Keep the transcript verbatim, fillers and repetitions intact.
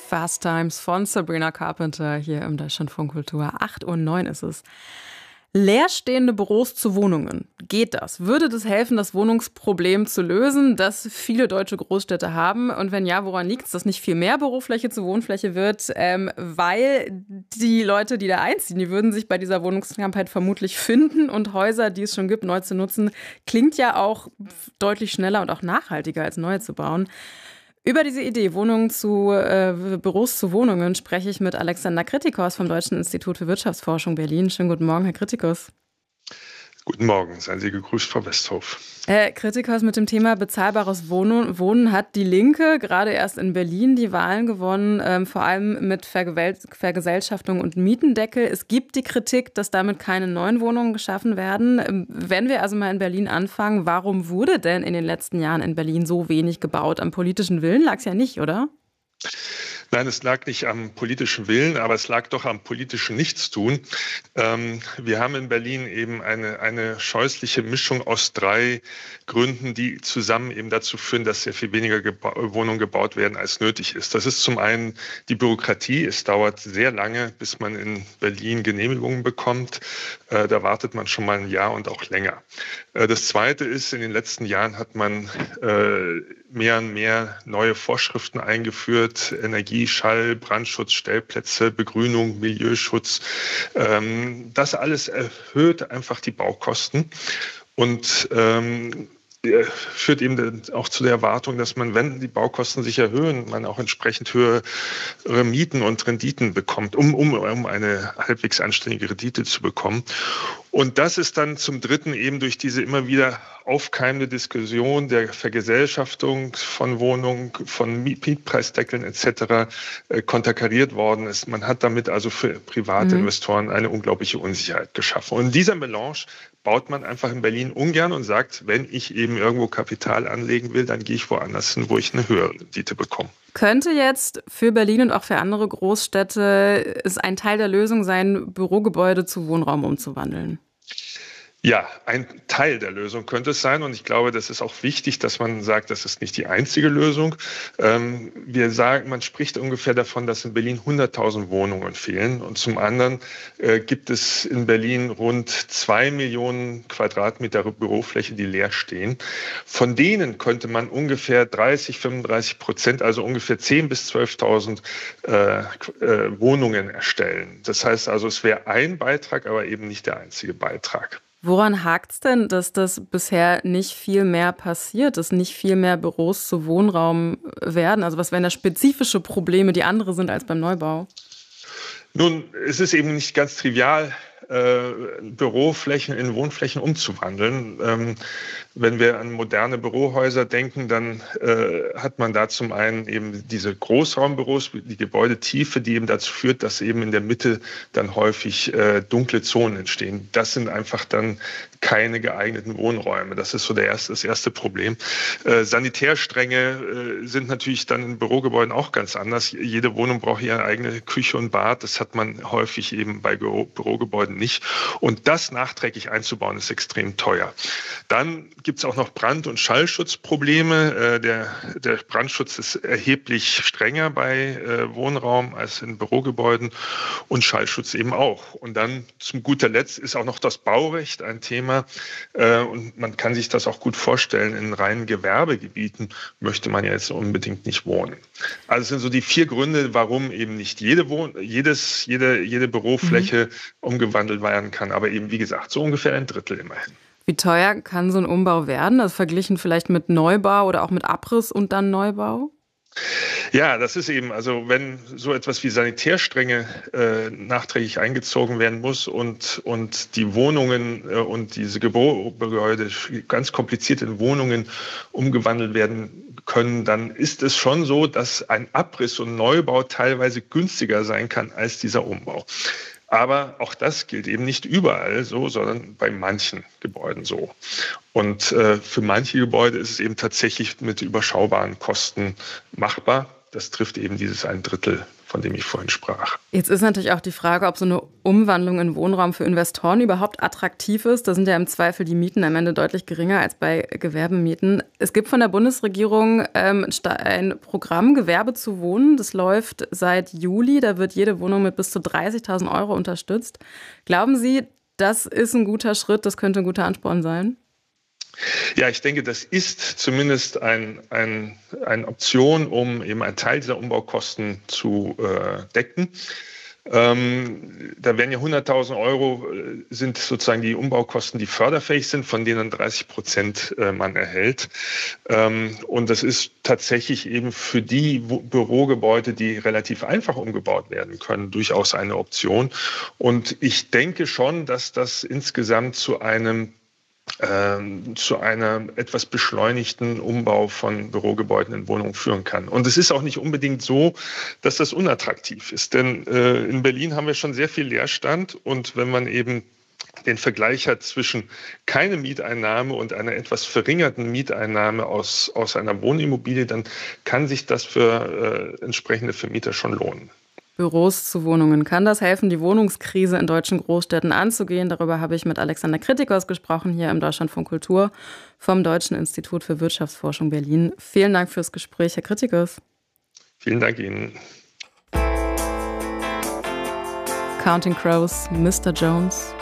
Fast Times von Sabrina Carpenter hier im Deutschlandfunk Kultur. acht Uhr neun ist es. Leerstehende Büros zu Wohnungen. Geht das? Würde das helfen, das Wohnungsproblem zu lösen, das viele deutsche Großstädte haben? Und wenn ja, woran liegt es, dass nicht viel mehr Bürofläche zu Wohnfläche wird? Ähm, weil die Leute, die da einziehen, die würden sich bei dieser Wohnungsknappheit vermutlich finden. Und Häuser, die es schon gibt, neu zu nutzen, klingt ja auch deutlich schneller und auch nachhaltiger als neue zu bauen. Über diese Idee, Wohnungen zu, äh, Büros zu Wohnungen, spreche ich mit Alexander Kritikos vom Deutschen Institut für Wirtschaftsforschung Berlin. Schönen guten Morgen, Herr Kritikos. Guten Morgen, seien Sie gegrüßt, Frau Westhoff. Herr Kritikos, mit dem Thema bezahlbares Wohnen, Wohnen hat die Linke gerade erst in Berlin die Wahlen gewonnen, ähm, vor allem mit Vergewel- Vergesellschaftung und Mietendeckel. Es gibt die Kritik, dass damit keine neuen Wohnungen geschaffen werden. Wenn wir also mal in Berlin anfangen, warum wurde denn in den letzten Jahren in Berlin so wenig gebaut? Am politischen Willen lag es ja nicht, oder? Nein, es lag nicht am politischen Willen, aber es lag doch am politischen Nichtstun. Ähm, wir haben in Berlin eben eine, eine scheußliche Mischung aus drei Gründen, die zusammen eben dazu führen, dass sehr viel weniger geba- Wohnungen gebaut werden, als nötig ist. Das ist zum einen die Bürokratie. Es dauert sehr lange, bis man in Berlin Genehmigungen bekommt. Äh, da wartet man schon mal ein Jahr und auch länger. Äh, das Zweite ist, in den letzten Jahren hat man äh, mehr und mehr neue Vorschriften eingeführt, Energie, Schall, Brandschutz, Stellplätze, Begrünung, Milieuschutz. Ähm, das alles erhöht einfach die Baukosten und ähm, führt eben auch zu der Erwartung, dass man, wenn die Baukosten sich erhöhen, man auch entsprechend höhere Mieten und Renditen bekommt, um, um, um eine halbwegs anständige Rendite zu bekommen. Und das ist dann zum Dritten eben durch diese immer wieder aufkeimende Diskussion der Vergesellschaftung von Wohnungen, von Mietpreisdeckeln et cetera äh, konterkariert worden ist. Man hat damit also für private mhm. Investoren eine unglaubliche Unsicherheit geschaffen. Und in dieser Melange baut man einfach in Berlin ungern und sagt, wenn ich eben irgendwo Kapital anlegen will, dann gehe ich woanders hin, wo ich eine höhere Rendite bekomme. Könnte jetzt für Berlin und auch für andere Großstädte es ein Teil der Lösung sein, Bürogebäude zu Wohnraum umzuwandeln? Ja, ein Teil der Lösung könnte es sein. Und ich glaube, das ist auch wichtig, dass man sagt, das ist nicht die einzige Lösung. Ähm, wir sagen, man spricht ungefähr davon, dass in Berlin hunderttausend Wohnungen fehlen. Und zum anderen äh, gibt es in Berlin rund zwei Millionen Quadratmeter Bürofläche, die leer stehen. Von denen könnte man ungefähr dreißig, fünfunddreißig Prozent, also ungefähr zehntausend bis zwölftausend äh, äh, Wohnungen erstellen. Das heißt also, es wäre ein Beitrag, aber eben nicht der einzige Beitrag. Woran hakt es denn, dass das bisher nicht viel mehr passiert, dass nicht viel mehr Büros zu Wohnraum werden? Also was wären da spezifische Probleme, die andere sind als beim Neubau? Nun, es ist eben nicht ganz trivial, äh, Büroflächen in Wohnflächen umzuwandeln. Ähm, wenn wir an moderne Bürohäuser denken, dann äh, hat man da zum einen eben diese Großraumbüros, die Gebäudetiefe, die eben dazu führt, dass eben in der Mitte dann häufig äh, dunkle Zonen entstehen. Das sind einfach dann keine geeigneten Wohnräume. Das ist so der erste, das erste Problem. Äh, Sanitärstränge äh, sind natürlich dann in Bürogebäuden auch ganz anders. Jede Wohnung braucht ihre eigene Küche und Bad. Das hat man häufig eben bei Büro, Bürogebäuden nicht. Und das nachträglich einzubauen, ist extrem teuer. Dann gibt es auch noch Brand- und Schallschutzprobleme. Äh, der, der Brandschutz ist erheblich strenger bei äh, Wohnraum als in Bürogebäuden und Schallschutz eben auch. Und dann zum guter Letzt ist auch noch das Baurecht ein Thema. Äh, und man kann sich das auch gut vorstellen, in reinen Gewerbegebieten möchte man ja jetzt unbedingt nicht wohnen. Also es sind so die vier Gründe, warum eben nicht jede, Wohn- jedes, jede, jede Bürofläche mhm. umgewandelt werden kann. Aber eben, wie gesagt, so ungefähr ein Drittel immerhin. Wie teuer kann so ein Umbau werden? Also verglichen vielleicht mit Neubau oder auch mit Abriss und dann Neubau? Ja, das ist eben, also wenn so etwas wie Sanitärstränge äh, nachträglich eingezogen werden muss und, und die Wohnungen äh, und diese Gebäude ganz kompliziert in Wohnungen umgewandelt werden können, dann ist es schon so, dass ein Abriss und Neubau teilweise günstiger sein kann als dieser Umbau. Aber auch das gilt eben nicht überall so, sondern bei manchen Gebäuden so. Und äh, für manche Gebäude ist es eben tatsächlich mit überschaubaren Kosten machbar. Das trifft eben dieses ein Drittel von dem ich vorhin sprach. Jetzt ist natürlich auch die Frage, ob so eine Umwandlung in Wohnraum für Investoren überhaupt attraktiv ist. Da sind ja im Zweifel die Mieten am Ende deutlich geringer als bei Gewerbemieten. Es gibt von der Bundesregierung ähm, ein Programm, Gewerbe zu wohnen. Das läuft seit Juli. Da wird jede Wohnung mit bis zu dreißigtausend Euro unterstützt. Glauben Sie, das ist ein guter Schritt, das könnte ein guter Ansporn sein? Ja, ich denke, das ist zumindest ein, ein, eine Option, um eben einen Teil dieser Umbaukosten zu äh, decken. Ähm, da werden ja hunderttausend Euro äh, sind sozusagen die Umbaukosten, die förderfähig sind, von denen dreißig Prozent äh, man erhält. Ähm, und das ist tatsächlich eben für die Wo- Bürogebäude, die relativ einfach umgebaut werden können, durchaus eine Option. Und ich denke schon, dass das insgesamt zu einem Ähm, zu einem etwas beschleunigten Umbau von Bürogebäuden in Wohnungen führen kann. Und es ist auch nicht unbedingt so, dass das unattraktiv ist. Denn äh, in Berlin haben wir schon sehr viel Leerstand. Und wenn man eben den Vergleich hat zwischen keine Mieteinnahme und einer etwas verringerten Mieteinnahme aus, aus einer Wohnimmobilie, dann kann sich das für äh, entsprechende Vermieter schon lohnen. Büros zu Wohnungen. Kann das helfen, die Wohnungskrise in deutschen Großstädten anzugehen? Darüber habe ich mit Alexander Kritikos gesprochen, hier im Deutschlandfunk Kultur vom Deutschen Institut für Wirtschaftsforschung Berlin. Vielen Dank fürs Gespräch, Herr Kritikos. Vielen Dank Ihnen. Counting Crows, Mister Jones.